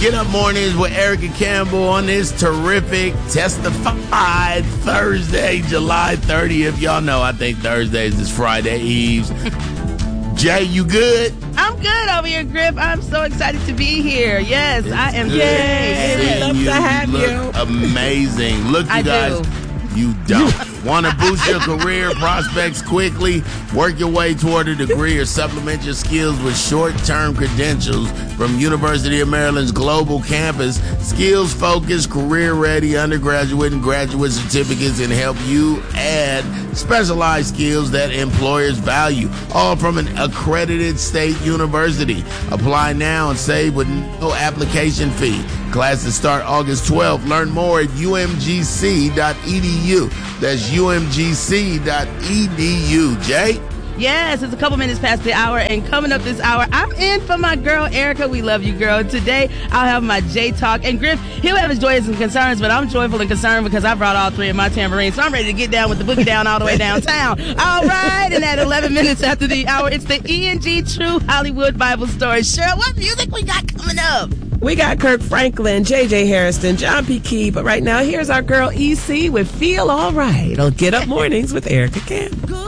Get Up Mornings with Erica Campbell on this terrific Testified Thursday, July 30th. Y'all know I think Thursdays is Friday Eves. Jay, you good? I'm good over here, Griff. I'm so excited to be here. Yes, I am. Yay! Love to have you. Amazing. Look, you guys. You don't. Want to boost your career prospects quickly? Work your way toward a degree or supplement your skills with short-term credentials from University of Maryland's global campus. Skills-focused, career-ready undergraduate and graduate certificates can help you add specialized skills that employers value, all from an accredited state university. Apply now and save with no application fee. Classes start August 12th. Learn more at umgc.edu. That's umgc.edu. Jay? Yes, it's a couple minutes past the hour, and coming up this hour, I'm in for my girl, Erica. We love you, girl. Today, I'll have my J-Talk, and Griff, he'll have his joys and concerns, but I'm joyful and concerned because I brought all three of my tambourines, so I'm ready to get down with the boogie down all the way downtown. All right, and at 11 minutes after the hour, it's the E&G True Hollywood Bible Story. Cheryl, what music we got coming up? We got Kirk Franklin, J.J. Harrison, John P. Key, but right now, here's our girl, E.C. with Feel All Right. It'll Get Up Mornings with Erica Campbell.